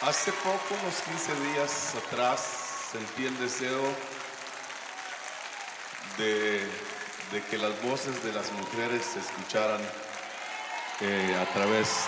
Hace poco, unos 15 días atrás, sentí el deseo de, de que las voces de las mujeres se escucharan a través